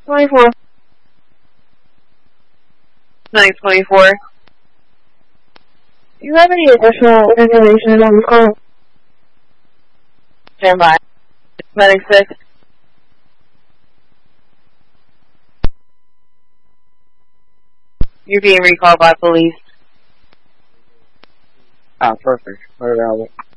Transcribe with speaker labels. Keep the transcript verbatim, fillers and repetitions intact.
Speaker 1: twenty-four.
Speaker 2: nine twenty-four.
Speaker 1: Do you have any additional information on this call?
Speaker 2: Stand by. Medic six. You're being recalled by police.
Speaker 3: Ah, perfect. Right around it.